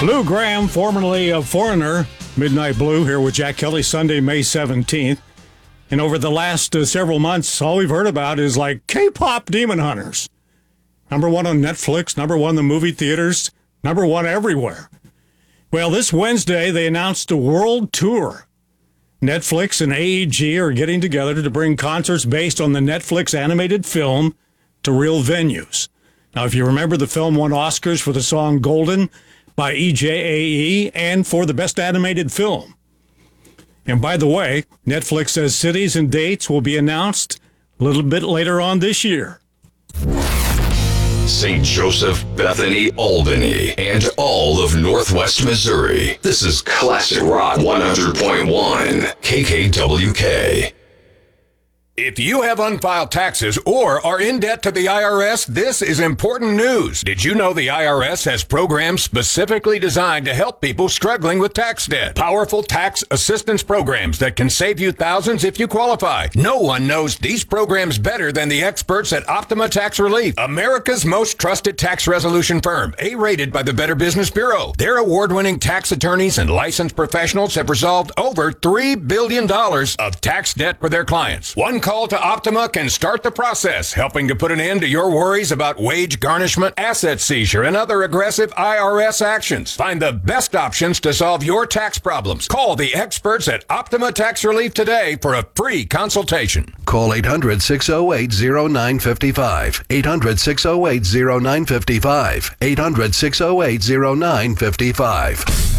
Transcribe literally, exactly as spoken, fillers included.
Lou Graham, formerly of Foreigner, Midnight Blue, here with Jack Kelly, Sunday, May seventeenth. And over the last uh, several months, all we've heard about is like K-pop Demon Hunters. Number one on Netflix, number one in the movie theaters, number one everywhere. Well, this Wednesday, they announced a world tour. Netflix and A E G are getting together to bring concerts based on the Netflix animated film to real venues. Now, if you remember, the film won Oscars for the song Golden by E J A E and for the best animated film. And by the way, Netflix says cities and dates will be announced a little bit later on this year. Saint Joseph, Bethany, Albany, and all of Northwest Missouri. This is Classic Rock one hundred point one, K K W K. If you have unfiled taxes or are in debt to the I R S, this is important news. Did you know the I R S has programs specifically designed to help people struggling with tax debt? Powerful tax assistance programs that can save you thousands if you qualify. No one knows these programs better than the experts at Optima Tax Relief, America's most trusted tax resolution firm, A-rated by the Better Business Bureau. Their award-winning tax attorneys and licensed professionals have resolved over three billion dollars of tax debt for their clients. One call to Optima can start the process, helping to put an end to your worries about wage garnishment, asset seizure, and other aggressive I R S actions. Find the best options to solve your tax problems. Call the experts at Optima Tax Relief today for a free consultation. Call eight hundred, six oh eight, oh nine five five. eight hundred, six oh eight, oh nine five five. eight hundred, six oh eight, oh nine five five.